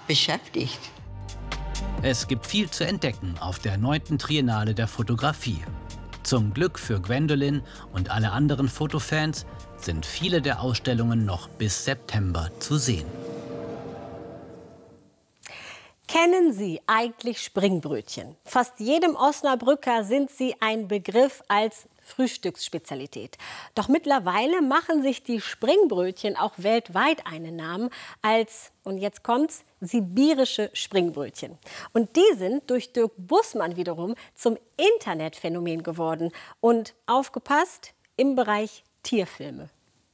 beschäftigt. Es gibt viel zu entdecken auf der 9. Triennale der Fotografie. Zum Glück für Gwendolyn und alle anderen Fotofans sind viele der Ausstellungen noch bis September zu sehen. Kennen Sie eigentlich Springbrötchen? Fast jedem Osnabrücker sind sie ein Begriff als Frühstücksspezialität. Doch mittlerweile machen sich die Springbrötchen auch weltweit einen Namen als, und jetzt kommt's, sibirische Springbrötchen. Und die sind durch Dirk Bussmann wiederum zum Internetphänomen geworden. Und aufgepasst, im Bereich Tierfilme.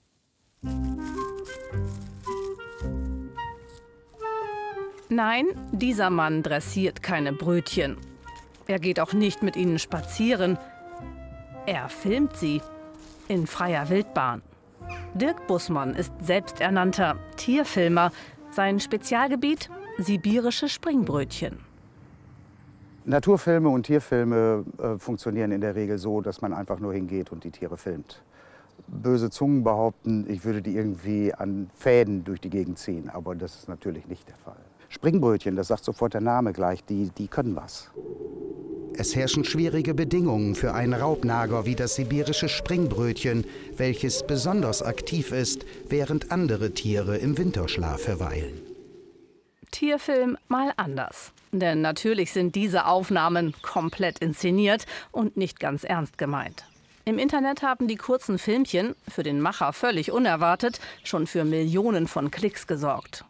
Nein, dieser Mann dressiert keine Brötchen. Er geht auch nicht mit ihnen spazieren. Er filmt sie in freier Wildbahn. Dirk Bussmann ist selbsternannter Tierfilmer. Sein Spezialgebiet: sibirische Springbrötchen. Naturfilme und Tierfilme funktionieren in der Regel so, dass man einfach nur hingeht und die Tiere filmt. Böse Zungen behaupten, ich würde die irgendwie an Fäden durch die Gegend ziehen, aber das ist natürlich nicht der Fall. Springbrötchen, das sagt sofort der Name gleich, die können was. Es herrschen schwierige Bedingungen für einen Raubnager wie das sibirische Springbrötchen, welches besonders aktiv ist, während andere Tiere im Winterschlaf verweilen. Tierfilm mal anders. Denn natürlich sind diese Aufnahmen komplett inszeniert und nicht ganz ernst gemeint. Im Internet haben die kurzen Filmchen, für den Macher völlig unerwartet, schon für Millionen von Klicks gesorgt.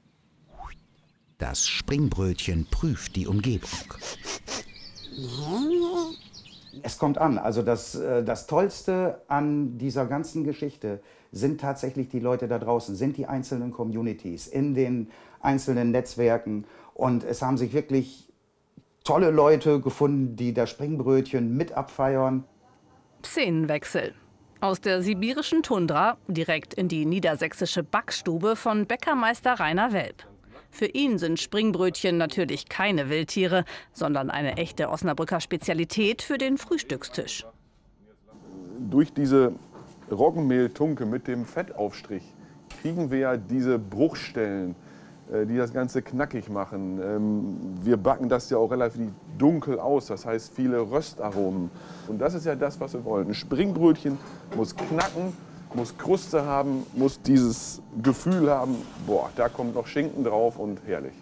Das Springbrötchen prüft die Umgebung. Es kommt an. Also das Tollste an dieser ganzen Geschichte sind tatsächlich die Leute da draußen, sind die einzelnen Communities in den einzelnen Netzwerken. Und es haben sich wirklich tolle Leute gefunden, die das Springbrötchen mit abfeiern. Szenenwechsel. Aus der sibirischen Tundra direkt in die niedersächsische Backstube von Bäckermeister Rainer Welp. Für ihn sind Springbrötchen natürlich keine Wildtiere, sondern eine echte Osnabrücker Spezialität für den Frühstückstisch. Durch diese Roggenmehltunke mit dem Fettaufstrich kriegen wir ja diese Bruchstellen, die das Ganze knackig machen. Wir backen das ja auch relativ dunkel aus, das heißt viele Röstaromen. Und das ist ja das, was wir wollen. Ein Springbrötchen muss knacken, muss Kruste haben, muss dieses Gefühl haben, boah, da kommt noch Schinken drauf und herrlich.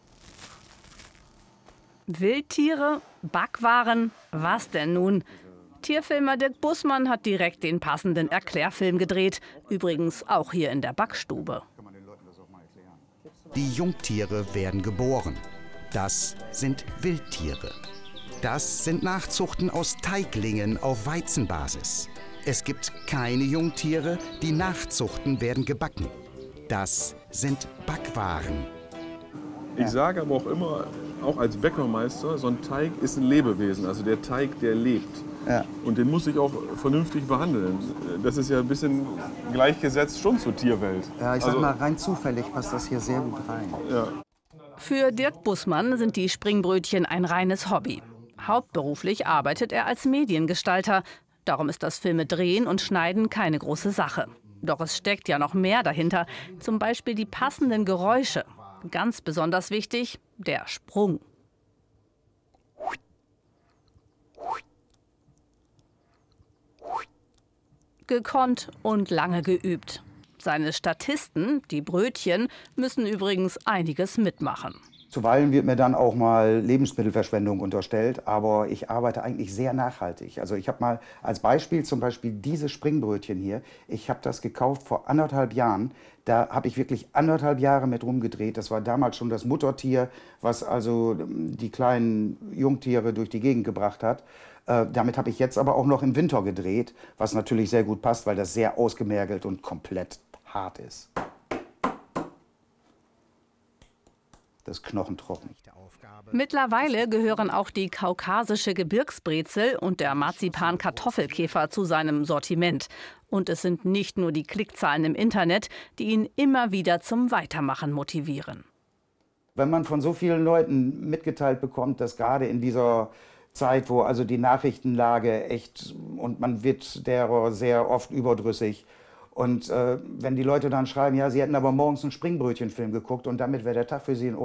Wildtiere, Backwaren, was denn nun? Tierfilmer Dirk Bussmann hat direkt den passenden Erklärfilm gedreht, übrigens auch hier in der Backstube. Die Jungtiere werden geboren. Das sind Wildtiere. Das sind Nachzuchten aus Teiglingen auf Weizenbasis. Es gibt keine Jungtiere, die Nachzuchten werden gebacken. Das sind Backwaren. Ich sage aber auch immer, auch als Bäckermeister, so ein Teig ist ein Lebewesen. Also der Teig, der lebt. Ja. Und den muss ich auch vernünftig behandeln. Das ist ja ein bisschen gleichgesetzt schon zur Tierwelt. Ja, ich sag mal, rein zufällig passt das hier sehr gut rein. Ja. Für Dirk Bussmann sind die Springbrötchen ein reines Hobby. Hauptberuflich arbeitet er als Mediengestalter. Darum ist das Filmedrehen und Schneiden keine große Sache. Doch es steckt ja noch mehr dahinter. Zum Beispiel die passenden Geräusche. Ganz besonders wichtig, der Sprung. Gekonnt und lange geübt. Seine Statisten, die Brötchen, müssen übrigens einiges mitmachen. Zuweilen wird mir dann auch mal Lebensmittelverschwendung unterstellt, aber ich arbeite eigentlich sehr nachhaltig. Also ich habe mal als Beispiel zum Beispiel diese Springbrötchen hier. Ich habe das gekauft vor 1,5 Jahren. Da habe ich wirklich 1,5 Jahre mit rumgedreht. Das war damals schon das Muttertier, was also die kleinen Jungtiere durch die Gegend gebracht hat. Damit habe ich jetzt aber auch noch im Winter gedreht, was natürlich sehr gut passt, weil das sehr ausgemergelt und komplett hart ist. Das knochentrocken. Mittlerweile gehören auch die kaukasische Gebirgsbrezel und der Marzipan-Kartoffelkäfer zu seinem Sortiment. Und es sind nicht nur die Klickzahlen im Internet, die ihn immer wieder zum Weitermachen motivieren. Wenn man von so vielen Leuten mitgeteilt bekommt, dass gerade in dieser Zeit, wo also die Nachrichtenlage echt, und man wird derer sehr oft überdrüssig. Und wenn die Leute dann schreiben, ja, sie hätten aber morgens einen Springbrötchenfilm geguckt und damit wäre der Tag für sie in Ordnung.